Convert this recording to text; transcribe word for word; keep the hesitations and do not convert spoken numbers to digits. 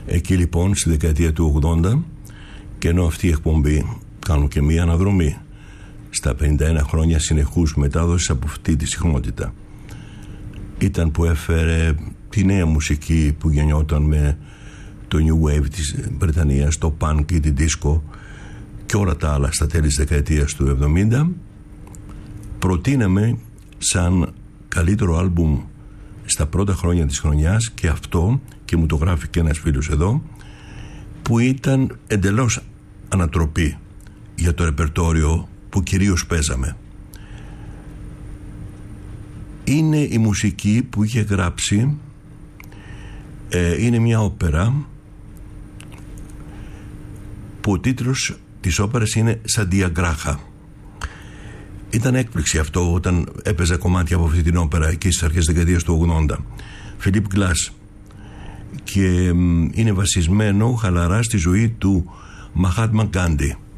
Εκεί λοιπόν στη δεκαετία του ογδόντα, και ενώ αυτή η εκπομπή κάνουν και μία αναδρομή στα πενήντα ένα χρόνια συνεχούς μετάδοσης από αυτή τη συχνότητα, ήταν που έφερε τη νέα μουσική που γεννιόταν με το New Wave της Βρετανίας, το punk και την disco και όλα τα άλλα στα τέλη της δεκαετίας του εβδομήντα. Προτείναμε σαν καλύτερο άλμπουμ στα πρώτα χρόνια της χρονιάς και αυτό, και μου το γράφει και ένας φίλος εδώ, που ήταν εντελώς ανατροπή για το ρεπερτόριο που κυρίως παίζαμε. Είναι η μουσική που είχε γράψει, ε, είναι μια όπερα που ο τίτλος της όπερας είναι Σαντιαγκράχα. Ήταν έκπληξη αυτό όταν έπαιζε κομμάτια από αυτή την όπερα εκεί στις αρχές της δεκαετίας του ογδόντα. Φιλίπ Γκλάς, και είναι βασισμένο χαλαρά στη ζωή του Μαχάτμα Γκάντι.